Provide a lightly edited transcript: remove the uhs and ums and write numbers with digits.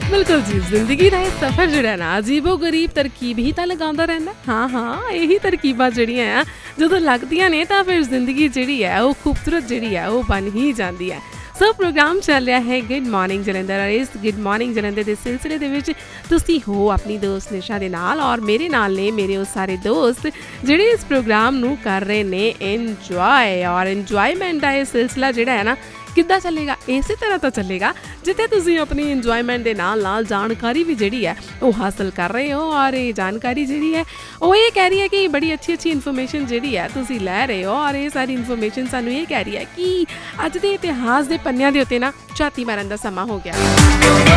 बिल्कुल जी, जिंदगी का ये सफर जिहड़ा है ना अजीबो गरीब तरकीब ही ਤਾਂ ਲਗਾਉਂਦਾ ਰਹਿੰਦਾ। हाँ हाँ ਇਹੀ ਤਰਕੀਬਾਂ ਜਿਹੜੀਆਂ ਆ ਜਦੋਂ ਲੱਗਦੀਆਂ ਨੇ ਤਾਂ ਫਿਰ ਜ਼ਿੰਦਗੀ ਜਿਹੜੀ ਹੈ ਉਹ ਖੂਬਸੂਰਤ ਜਿਹੜੀ ਹੈ ਉਹ ਬਣ ਹੀ ਜਾਂਦੀ ਹੈ। ਸੋ ਪ੍ਰੋਗਰਾਮ ਚੱਲ ਰਿਹਾ ਹੈ ਗੁੱਡ ਮਾਰਨਿੰਗ ਜਲੰਧਰ ਔਰ ਇਸ ਗੁੱਡ ਮਾਰਨਿੰਗ ਜਲੰਧਰ ਦੇ ਸਿਲਸਿਲੇ ਦੇ ਵਿੱਚ ਤੁਸੀਂ ਹੋ ਆਪਣੀ ਦੋਸਤ ਨਿਸ਼ਾ ਦੇ ਨਾਲ ਔਰ ਮੇਰੇ ਨਾਲ ਨੇ ਮੇਰੇ ਉਹ ਸਾਰੇ ਦੋਸਤ ਜਿਹੜੇ ਇਸ ਪ੍ਰੋਗਰਾਮ ਨੂੰ ਕਰ ਰਹੇ ਨੇ ਇੰਜੋਏ ਔਰ ਇੰਜੋਇਮੈਂਟ ਦਾ ਇਹ ਸਿਲਸਿਲਾ ਜਿਹੜਾ ਹੈ ਨਾ ਕਿੱਦਾਂ ਚੱਲੇਗਾ ਇਸੇ ਤਰ੍ਹਾਂ ਤਾਂ ਚੱਲੇਗਾ ਜਿੱਥੇ ਤੁਸੀਂ ਆਪਣੀ ਇੰਜੋਇਮੈਂਟ ਦੇ ਨਾਲ ਨਾਲ ਜਾਣਕਾਰੀ ਵੀ ਜਿਹੜੀ ਹੈ ਉਹ ਹਾਸਲ ਕਰ ਰਹੇ ਹੋ ਔਰ ਇਹ ਜਾਣਕਾਰੀ ਜਿਹੜੀ ਹੈ ਉਹ ਇਹ ਕਹਿ ਰਹੀ ਹੈ ਕਿ ਬੜੀ ਅੱਛੀ ਇਨਫੋਰਮੇਸ਼ਨ ਜਿਹੜੀ ਹੈ ਤੁਸੀਂ ਲੈ ਰਹੇ ਹੋ ਔਰ ਇਹ ਸਾਰੀ ਇਨਫੋਰਮੇਸ਼ਨ ਸਾਨੂੰ ਇਹ ਕਹਿ ਰਹੀ ਹੈ ਕਿ ਅੱਜ ਦੇ ਇਤਿਹਾਸ ਦੇ ਪੰਨਿਆਂ ਦੇ ਉੱਤੇ ਨਾ ਝਾਤੀ ਮਾਰਨ ਦਾ ਸਮਾਂ ਹੋ ਗਿਆ।